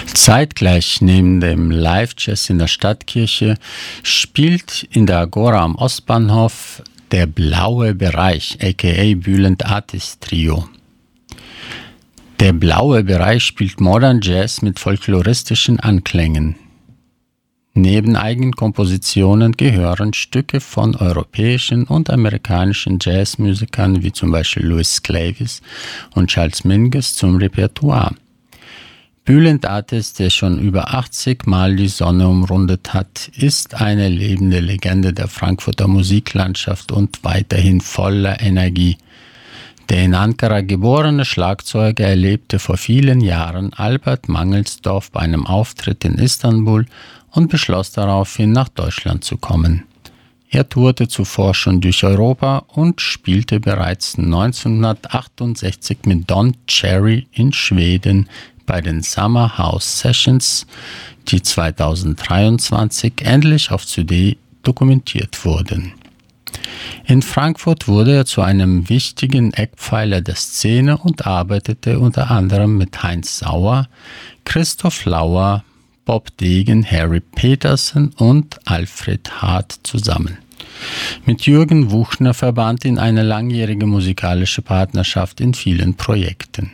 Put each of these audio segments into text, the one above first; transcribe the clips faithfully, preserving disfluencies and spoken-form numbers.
Zeitgleich neben dem Live-Jazz in der Stadtkirche spielt in der Agora am Ostbahnhof der Blaue Bereich, aka Bülent Artist Trio. Der Blaue Bereich spielt Modern Jazz mit folkloristischen Anklängen. Neben eigenen Kompositionen gehören Stücke von europäischen und amerikanischen Jazzmusikern wie zum Beispiel Louis Sclavis und Charles Mingus zum Repertoire. Bülent Artist, der schon über achtzig Mal die Sonne umrundet hat, ist eine lebende Legende der Frankfurter Musiklandschaft und weiterhin voller Energie. Der in Ankara geborene Schlagzeuger erlebte vor vielen Jahren Albert Mangelsdorf bei einem Auftritt in Istanbul und beschloss daraufhin, nach Deutschland zu kommen. Er tourte zuvor schon durch Europa und spielte bereits neunzehnhundertachtundsechzig mit Don Cherry in Schweden bei den Summer House Sessions, die zweitausenddreiundzwanzig endlich auf C D dokumentiert wurden. In Frankfurt wurde er zu einem wichtigen Eckpfeiler der Szene und arbeitete unter anderem mit Heinz Sauer, Christoph Lauer, Bob Degen, Harry Peterson und Alfred Hart zusammen. Mit Jürgen Wuchner verband ihn eine langjährige musikalische Partnerschaft in vielen Projekten.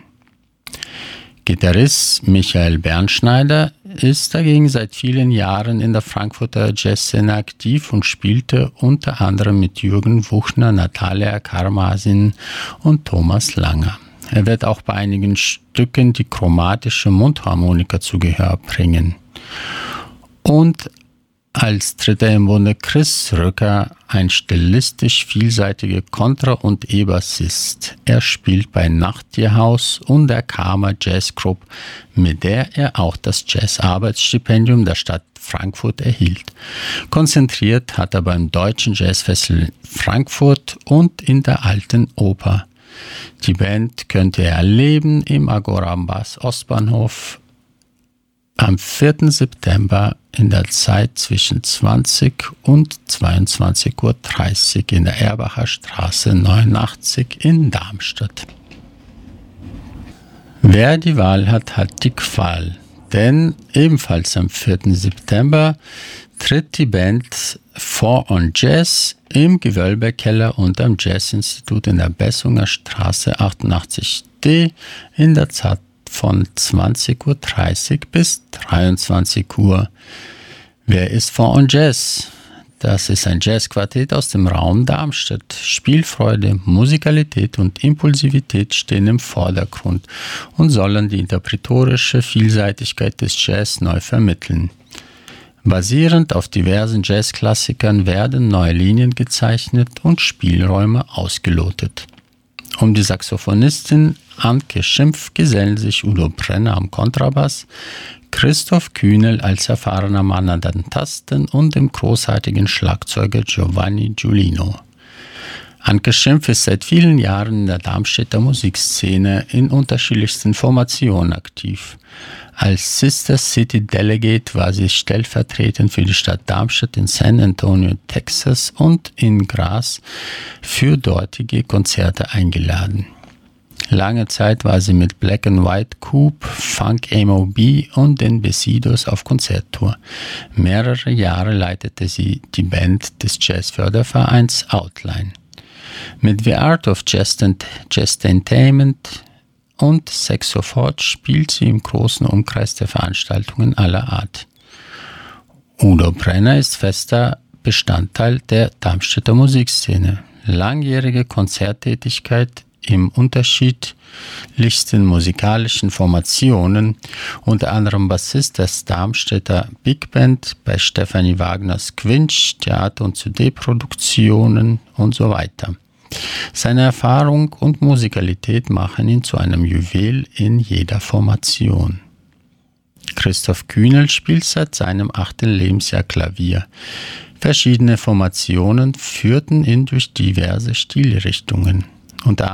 Gitarrist Michael Bernschneider ist dagegen seit vielen Jahren in der Frankfurter Jazzszene aktiv und spielte unter anderem mit Jürgen Wuchner, Natalia Karmasin und Thomas Langer. Er wird auch bei einigen Stücken die chromatische Mundharmonika zu Gehör bringen. Und als Dritter im Bunde Chris Rücker, ein stilistisch vielseitiger Kontra- und E-Bassist. Er spielt bei Nachttierhaus und der Karma Jazz Group, mit der er auch das Jazz-Arbeitsstipendium der Stadt Frankfurt erhielt. Konzentriert hat er beim Deutschen Jazzfestival Frankfurt und in der Alten Oper. Die Band könnt ihr erleben im Agora am Ostbahnhof am vierten September in der Zeit zwischen zwanzig und zweiundzwanzig Uhr dreißig in der Erbacher Straße neunundachtzig in Darmstadt. Wer die Wahl hat, hat die Qual. Denn ebenfalls am vierten September tritt die Band Four on Jazz im Gewölbekeller unterm Jazzinstitut in der Bessunger Straße achtundachtzig D in der Zeit von zwanzig Uhr dreißig bis dreiundzwanzig Uhr. Wer ist Four on Jazz? Das ist ein Jazzquartett aus dem Raum Darmstadt. Spielfreude, Musikalität und Impulsivität stehen im Vordergrund und sollen die interpretorische Vielseitigkeit des Jazz neu vermitteln. Basierend auf diversen Jazzklassikern werden neue Linien gezeichnet und Spielräume ausgelotet. Um die Saxophonistin Anke Schimpf gesellen sich Udo Brenner am Kontrabass, Christoph Kühnel als erfahrener Mann an den Tasten und dem großartigen Schlagzeuger Giovanni Giulino. Anke Schimpf ist seit vielen Jahren in der Darmstädter Musikszene in unterschiedlichsten Formationen aktiv. Als Sister City Delegate war sie stellvertretend für die Stadt Darmstadt in San Antonio, Texas und in Graz für dortige Konzerte eingeladen. Lange Zeit war sie mit Black and White Coupe, Funk M O B und den Besidos auf Konzerttour. Mehrere Jahre leitete sie die Band des Jazzfördervereins Outline. Mit The Art of Jazz-Entertainment und Saxophon spielt sie im großen Umkreis der Veranstaltungen aller Art. Udo Brenner ist fester Bestandteil der Darmstädter Musikszene. Langjährige Konzerttätigkeit im unterschiedlichsten musikalischen Formationen, unter anderem Bassist der Darmstädter Big Band bei Stefanie Wagners Quinch, Theater- und C D-Produktionen und so weiter. Seine Erfahrung und Musikalität machen ihn zu einem Juwel in jeder Formation. Christoph Kühnel spielt seit seinem achten Lebensjahr Klavier. Verschiedene Formationen führten ihn durch diverse Stilrichtungen. Unter